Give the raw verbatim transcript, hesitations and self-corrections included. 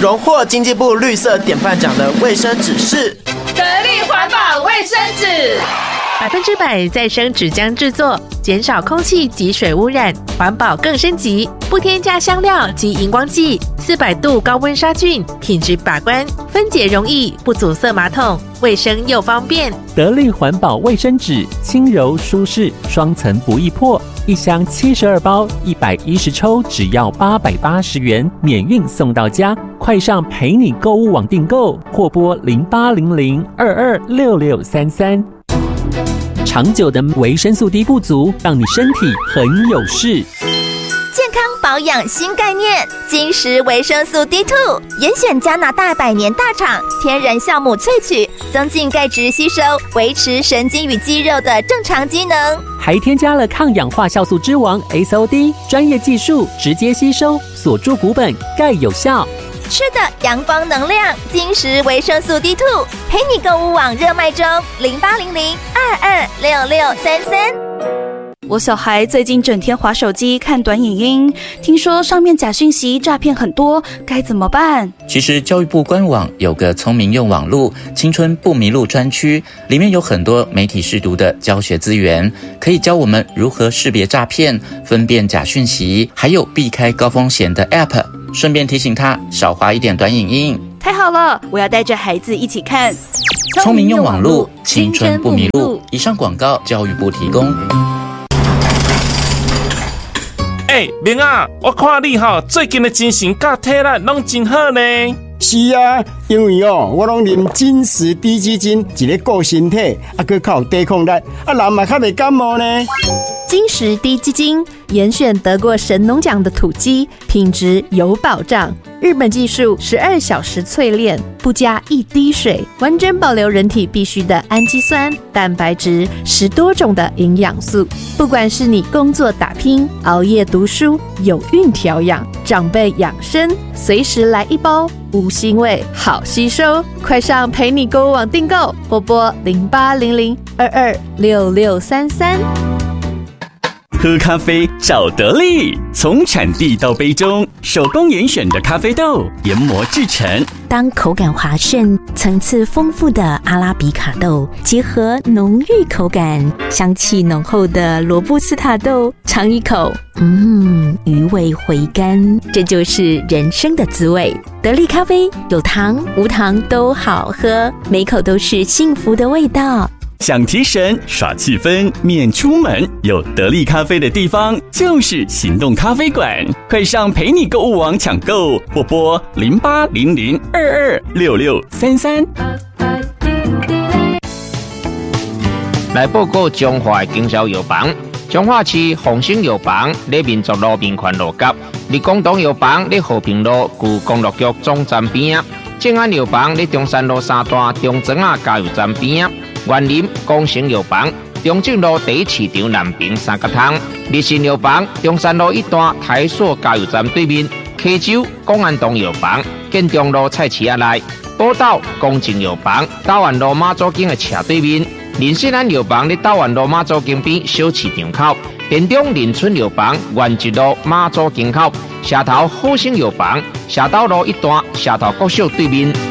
荣获经济部绿色典范奖的卫生纸是得力环保卫生纸， 百分之百再生纸浆制作，减少空气及水污染，环保更升级，不添加香料及荧光剂，四百度高温杀菌，品质把关，分解容易，不阻塞马桶，卫生又方便。 得力环保卫生纸，轻柔舒适，双层不易破，一箱七十二包，一百一十抽，只要八百八十元，免运送到家。快上陪你购物网订购，或拨零八零零二二六六三三。长久的维生素 D 不足，让你身体很有事。 健康保养新概念，金石维生素 D 二 严选加拿大百年大厂天然酵母萃取，增进钙质吸收，维持神经与肌肉的正常机能， 还添加了抗氧化酵素之王 S O D， 专业技术直接吸收，锁住骨本，钙有效。 吃的阳光能量，金石维生素 D 二 陪你购物网热卖中，零八零零二二六六三三。 我小孩最近整天滑手机看短影音，听说上面假讯息诈骗很多，该怎么办？ 其实教育部官网有个聪明用网路青春不迷路专区，里面有很多媒体识读的教学资源，可以教我们如何识别诈骗，分辨假讯息，还有避开高风险的 App， 顺便提醒他少滑一点短影音。 太好了，我要带着孩子一起看聪明用网路青春不迷路。以上广告教育部提供。 哎、欸，明啊，我看你吼最近的精神甲体力拢真好呢。 是啊，因为哦，我拢啉金石低基金，一个顾身体，啊，佮较有抵抗力，啊，人嘛较袂感冒呢。 金石低基金严选得过神农奖的土鸡，品质有保障。日本技术十二小时淬炼，不加一滴水，完整保留人体必需的氨基酸、蛋白质，十多种的营养素。不管是你工作打拼、熬夜读书、有孕调养、长辈养生，随时来一包，无腥味，好吸收。快上陪你购物网订购，拨拨零八零零二二六六三三。 喝咖啡找得力，从产地到杯中，手工严选的咖啡豆研磨制成。 当口感滑顺、层次丰富的阿拉比卡豆结合浓郁口感、香气浓厚的罗布斯塔豆，尝一口，嗯，余味回甘，这就是人生的滋味。得力咖啡有糖无糖都好喝，每口都是幸福的味道。 想提神耍气氛免出门，有得力咖啡的地方就是行动咖啡馆。快上陪你购物网抢购，或拨零八零零二二六六三三。 来报告中华的经销药房，彰化市丰兴药房在民族路民权路角，立功堂药房在和平路旧公路局总站边，正安药房在中山路三段中庄啊加油站边。园林光成药房，中正路第一市场南平三角汤；日新药房，中山路一段台塑加油站对面；溪州公安东药房，建中路菜市仔内；宝岛公正药房，大湾路马祖径的斜对面；林信安药房在大湾路马祖径边小市场口；田中林村药房，原一路马祖径口；社头好生药房，社头路一段社头国小对面。